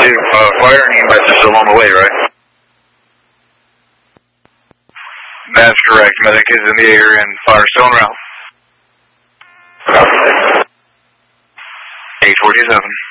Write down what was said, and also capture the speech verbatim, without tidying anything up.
say uh, fire and message along the way, right? That's correct. Medic is in the air and fire still en route. eight forty-seven.